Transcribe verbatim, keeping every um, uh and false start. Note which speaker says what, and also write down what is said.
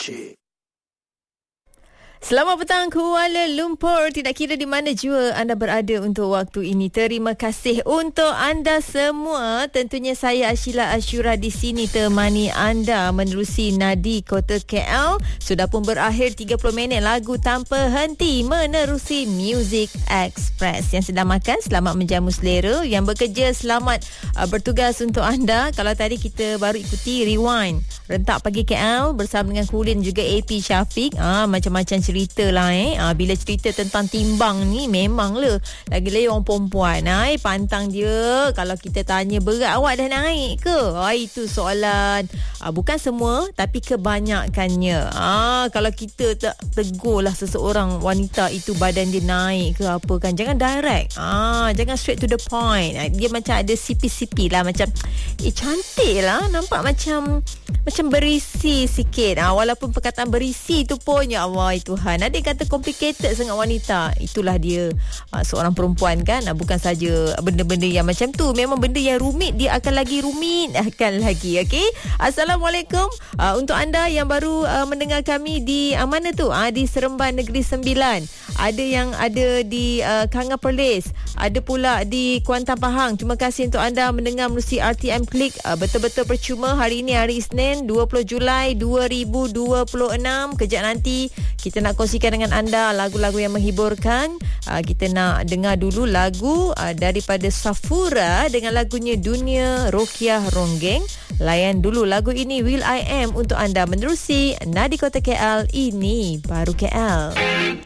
Speaker 1: Cik.
Speaker 2: Selamat petang Kuala Lumpur. Tidak kira di mana jua anda berada untuk waktu ini. Terima kasih untuk anda semua. Tentunya saya Ashila Ashura di sini temani anda menerusi nadi Kota K L. Sudah pun berakhir tiga puluh minit lagu tanpa henti menerusi Music Express. Yang sedang makan, selamat menjamu selera. Yang bekerja, selamat uh, bertugas untuk anda. Kalau tadi kita baru ikuti Rewind Rentak Pagi K L bersama dengan Kulin juga A P Syafiq. Ah, macam-macam cerita lah eh. Ah, bila cerita tentang timbang ni memang lah. Lagi-lagi orang perempuan. Ay, pantang dia. Kalau kita tanya berat awak dah naik ke? Ay, itu soalan. Ah, bukan semua tapi kebanyakannya. Ah, kalau kita tak tegur lah seseorang wanita itu badan dia naik ke apa kan. Jangan direct. Ah, jangan straight to the point. Ah, dia macam ada sipi-sipi lah. Macam eh cantik lah. Nampak macam macam berisi sikit. Ah, walaupun perkataan berisi tu pun ya Allah Tuhan. Ada kata complicated sangat wanita. Itulah dia uh, seorang perempuan kan. Uh, bukan saja benda-benda yang macam tu. Memang benda yang rumit dia akan lagi rumit akan lagi. Okey. Assalamualaikum uh, untuk anda yang baru uh, mendengar kami di uh, mana tu? Uh, di Seremban Negeri Sembilan. Ada yang ada di uh, Kanga Perlis. Ada pula di Kuantan Pahang. Terima kasih untuk anda mendengar melalui R T M Klik. Uh, betul-betul percuma. Hari ini hari Isnin dua puluh Julai dua ribu dua puluh enam. Kejap nanti kita nak kongsikan dengan anda lagu-lagu yang menghiburkan. Uh, kita nak dengar dulu lagu uh, daripada Safura dengan lagunya Dunia Rokiah Ronggeng. Layan dulu lagu ini Will I Am untuk anda menerusi Nadi Kota K L. Ini baru K L.